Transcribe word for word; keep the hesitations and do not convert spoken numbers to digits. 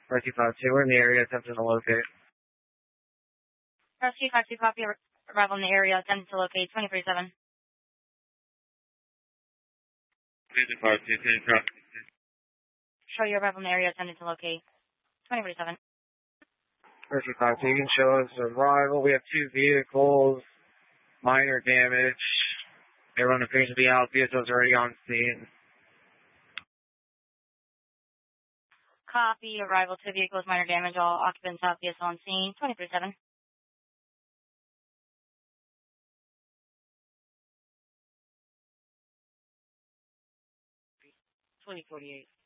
Rescue five two, we're in the area attempting to locate. Rescue five two, copy. Arrival in the area, attempting to locate twenty-three seven. Rescue five two, can you copy? Show your arrival in the area, attempting to locate twenty-three seven. Rescue five two, you can show us arrival. We have two vehicles, minor damage. Everyone appears to be out. Vehicles already on scene. Copy. Arrival, two vehicles, minor damage. All occupants out. Vehicle on scene. twenty-three seven. twenty forty-eight.